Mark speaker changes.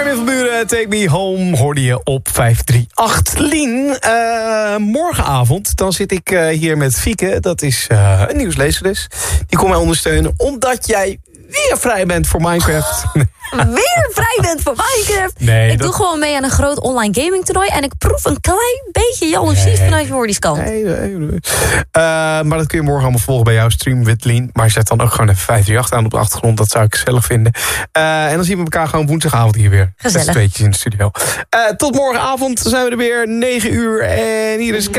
Speaker 1: Armin van Buuren, Take Me Home, hoorde je op 538. Lien, morgenavond dan zit ik hier met Fieke. Dat is een nieuwslezeres. Die komt mij ondersteunen, omdat jij weer vrij bent voor Minecraft.
Speaker 2: Weer vrij bent voor Minecraft.
Speaker 1: Nee,
Speaker 2: ik doe gewoon mee aan een groot online gaming toernooi. En ik proef een klein beetje jaloezie vanuit Jordi's kant.
Speaker 1: Nee. Maar dat kun je morgen allemaal volgen bij jouw stream with Lien. Maar zet dan ook gewoon even 538 aan op de achtergrond. Dat zou ik gezellig vinden. En dan zien we elkaar gewoon woensdagavond hier weer.
Speaker 2: Gezellig.
Speaker 1: Met z'n tweetjes in de studio. Tot morgenavond zijn we er weer, 9 uur. En hier is